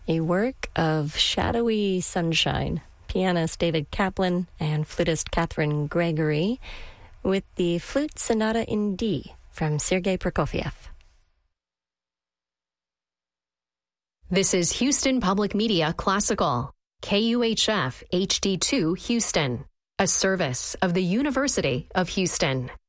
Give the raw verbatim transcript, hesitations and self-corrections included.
a work of shadowy sunshine. Pianist David Kaplan and flutist Catherine Gregory with the Flute Sonata in D from Sergei Prokofiev. This is Houston Public Media Classical, K U H F H D two Houston, a service of the University of Houston.